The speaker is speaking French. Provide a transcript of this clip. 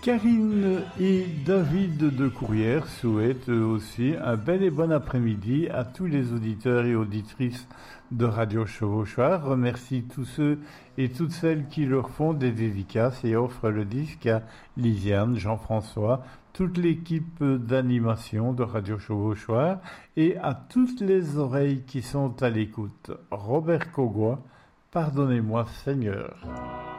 Karine et David de Courrières souhaitent aussi un bel et bon après-midi à tous les auditeurs et auditrices de Radio Chevauchoir. Remercie tous ceux et toutes celles qui leur font des dédicaces et offrent le disque à Lisiane, Jean-François, toute l'équipe d'animation de Radio Chevauchoir et à toutes les oreilles qui sont à l'écoute. Robert Cogua, pardonnez-moi Seigneur.